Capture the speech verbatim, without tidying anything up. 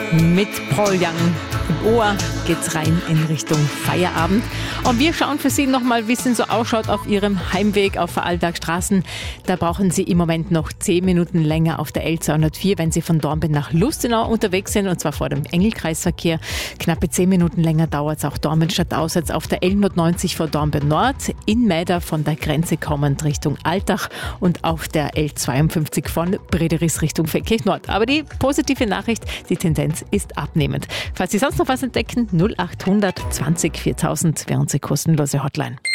Mit Paul Young im Ohr geht's rein in Richtung Feierabend. Und wir schauen für Sie nochmal, wie es denn so ausschaut auf Ihrem Heimweg auf Vorarlbergstraßen. Da brauchen Sie im Moment noch zehn Minuten länger auf der L zweihundertvier, wenn Sie von Dornbirn nach Lustenau unterwegs sind, und zwar vor dem Engelkreisverkehr. Knappe zehn Minuten länger dauert es auch Dornbirn stadtauswärts auf der L hundertneunzig vor Dornbirn Nord, in Mäder von der Grenze kommend Richtung Altach und auf der L zweiundfünfzig von Brederis Richtung Feldkirch Nord. Aber die positive Nachricht, die Tendenz ist abnehmend. Falls Sie sonst noch was entdecken, null acht hundert zwanzig viertausend wäre unsere kostenlose Hotline.